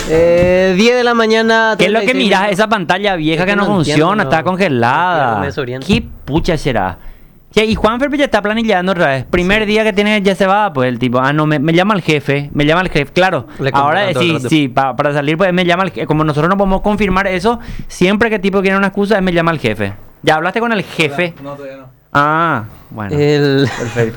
10 de la mañana. ¿Qué es lo que 36 mirás? minutos. Esa pantalla vieja Es que que no no funciona, entiendo, está no. congelada. Me desorienta. ¿Qué pucha será? Che, y Juanfer ya está planillando otra vez. Primer día que tiene, ya se va, pues el tipo, no, me llama el jefe, Claro, Le ahora contratan todo el sí, rato. sí, para salir, pues me llama el jefe. Como nosotros no podemos confirmar eso, siempre que tipo quiere una excusa, me llama el jefe. ¿Ya hablaste con el jefe? No, todavía no. Ah, bueno. Perfecto.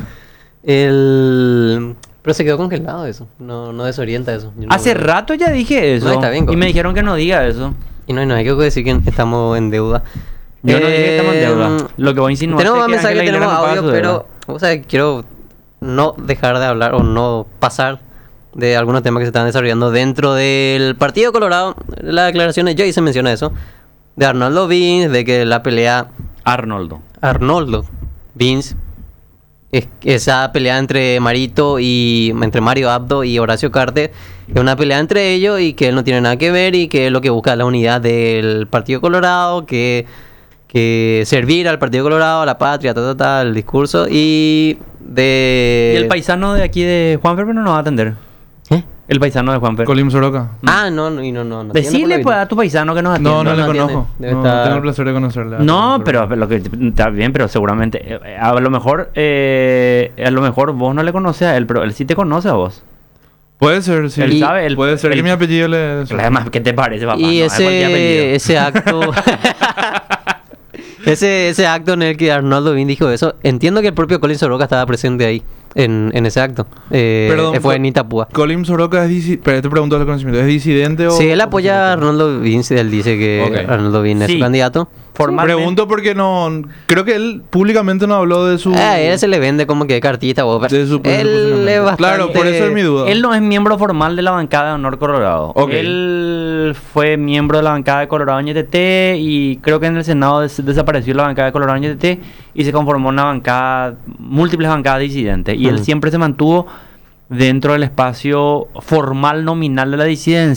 Pero se quedó congelado eso. No desorienta eso. Yo no Hace veo. rato ya dije eso. No, está bien, y me dijeron que no diga eso. Y no hay que decir que estamos en deuda. Yo no dije que estamos en deuda. Lo que voy a insinuar Tenemos más es que mensajes, Ángela tenemos Aguilera no paga audio, su deuda. pero o sea, quiero no dejar de hablar o no pasar de algunos temas que se están desarrollando dentro del Partido Colorado. Las declaraciones, ya hice mención a eso, de Arnoldo Vince, de que la pelea Arnoldo. Arnoldo Vince, esa pelea entre entre Mario Abdo y Horacio Cartes, es una pelea entre ellos y que él no tiene nada que ver y que es lo que busca la unidad del Partido Colorado, que servir al Partido Colorado, a la patria, el discurso y Y el paisano de aquí de Juanfer no nos va a atender. ¿Eh? El paisano de Juanfer. Colim Soroka. No atiende por Decirle la pues vida. a tu paisano que nos atienda. No, no le no atiende. conozco. Debe No, estar- tengo el placer de conocerle. No, pero lo que está bien, pero seguramente a lo mejor vos no le conoces a él, pero él sí te conoce a vos. Puede ser, sí. Él sabe, él- Puede ser él- que mi apellido le... Además, ¿qué te parece, papá? Y No, es cualquier apellido. ese acto ese acto en el que Arnoldo Vince dijo eso, entiendo que el propio Colin Soroka estaba presente ahí en ese acto. Perdón, fue en Itapúa. Colim Soroka es disidente. Pero te pregunto el conocimiento. ¿Es disidente o...? Sí, él apoya a Arnoldo Vince, él dice que Ok. Arnoldo Vince es Sí. su candidato. Formalmente. Pregunto porque no... Creo que él públicamente no habló de su... A él se le vende como que es cartista, vos, pero De su él posicionamiento. es bastante... Claro, por eso es mi duda. Él no es miembro formal de la bancada de Honor Colorado. Ok. Él fue miembro de la bancada de Colorado en YTT y creo que en el Senado desapareció la bancada de Colorado en YTT y se conformó una bancada, múltiples bancadas disidentes. Y él siempre se mantuvo dentro del espacio formal nominal de la disidencia.